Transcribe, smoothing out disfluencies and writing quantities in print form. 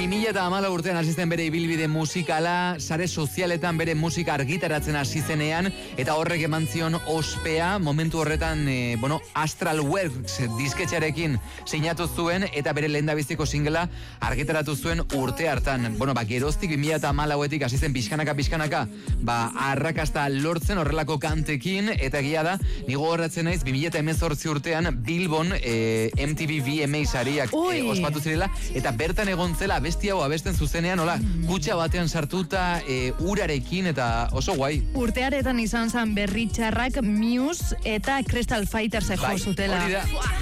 2014 urtean hasi zen bere ibilbide musikala, sare sozialetan bere musika argitaratzen hasi zenean, eta horrek eman zion ospea, momentu horretan, Astral Works disketxarekin sinatu zuen, eta bere lehendabiziko singela argitaratu zuen urte hartan. Geroztik 2014etik hasi zen pixkanaka, arrakasta lortzen horrelako kantekin, eta egia da, nigo horretzen naiz, 2018 urtean Bilbon MTV VMA sariak ospatu zirela, eta bertan egon zela abesti hau abesten zuzenean, kutxa batean sartuta urarekin, eta oso guai. Urtearetan izan zen berri txarrak Muse eta Crystal Fighters jo zutela. Hori da.